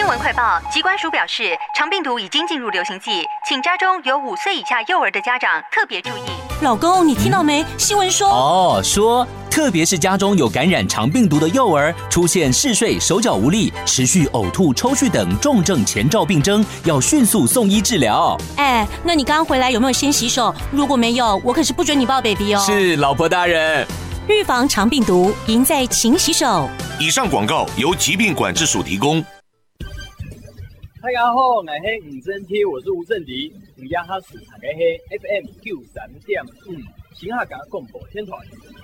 闻快报，疾管署表示，肠病毒已经进入流行季，请家中有5岁以下幼儿的家长特别注意。 老公，你听到没？新闻说说特别是家中有感染肠病毒的幼儿，出现嗜睡、手脚无力、持续呕吐、抽搐等重症前兆病征，要迅速送医治疗。 那你刚刚回来有没有先洗手？如果没有，我可是不准你抱 baby 哦。 是，老婆大人。 预防肠病毒，赢在勤洗手。 以上广告由疾病管制署提供。 大家好，我是吴真贴，我是吴正迪。我家哈市台的 FM 93.5，新下港广播电台。